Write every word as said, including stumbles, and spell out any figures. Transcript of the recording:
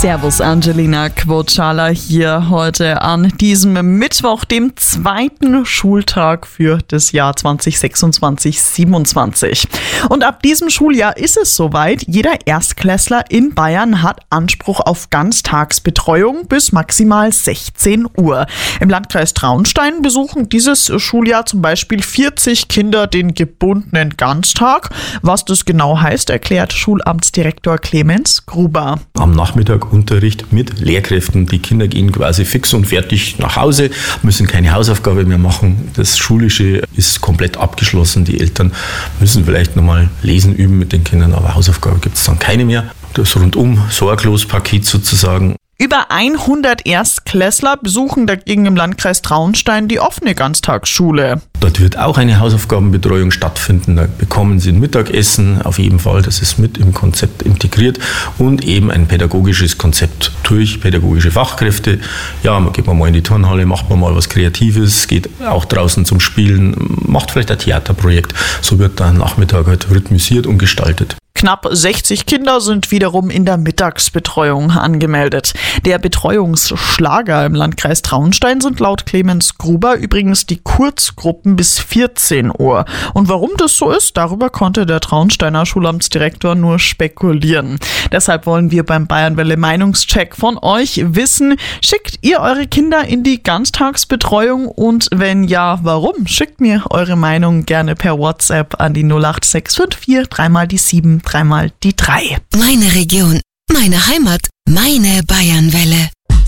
Servus, Angelina Quotschala hier heute an diesem Mittwoch, dem zweiten Schultag für das Jahr zwanzig sechsundzwanzig siebenundzwanzig. Und ab diesem Schuljahr ist es soweit. Jeder Erstklässler in Bayern hat Anspruch auf Ganztagsbetreuung bis maximal sechzehn Uhr. Im Landkreis Traunstein besuchen dieses Schuljahr zum Beispiel vierzig Kinder den gebundenen Ganztag. Was das genau heißt, erklärt Schulamtsdirektor Clemens Gruber. Am Nachmittag Unterricht mit Lehrkräften. Die Kinder gehen quasi fix und fertig nach Hause, müssen keine Hausaufgabe mehr machen. Das Schulische ist komplett abgeschlossen. Die Eltern müssen vielleicht nochmal lesen üben mit den Kindern, aber Hausaufgabe gibt es dann keine mehr. Das Rundum-Sorglos-Paket sozusagen. Über hundert Erstklässler besuchen dagegen im Landkreis Traunstein die offene Ganztagsschule. Dort wird auch eine Hausaufgabenbetreuung stattfinden. Da bekommen sie ein Mittagessen auf jeden Fall. Das ist mit im Konzept integriert und eben ein pädagogisches Konzept durch pädagogische Fachkräfte. Ja, man geht mal in die Turnhalle, macht man mal was Kreatives, geht auch draußen zum Spielen, macht vielleicht ein Theaterprojekt. So wird der Nachmittag halt rhythmisiert und gestaltet. Knapp sechzig Kinder sind wiederum in der Mittagsbetreuung angemeldet. Der Betreuungsschlager im Landkreis Traunstein sind laut Clemens Gruber übrigens die Kurzgruppen bis vierzehn Uhr. Und warum das so ist, darüber konnte der Traunsteiner Schulamtsdirektor nur spekulieren. Deshalb wollen wir beim Bayernwelle Meinungscheck von euch wissen, schickt ihr eure Kinder in die Ganztagsbetreuung und wenn ja, warum? Schickt mir eure Meinung gerne per WhatsApp an die null acht sechs fünf vier dreimal die sieben, dreimal die drei. Meine Region, meine Heimat, meine Bayernwelle.